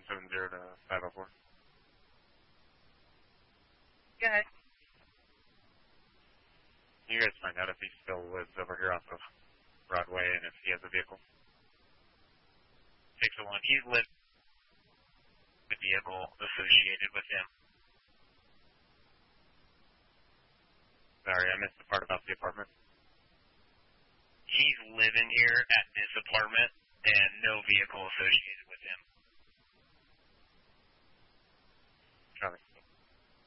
470 to 504. Go ahead. You guys find out if he still lives over here off of Broadway and if he has a vehicle. 601. He's lived the vehicle associated with him. Sorry, I missed the part about the apartment. He's living here at this apartment and no vehicle associated with him.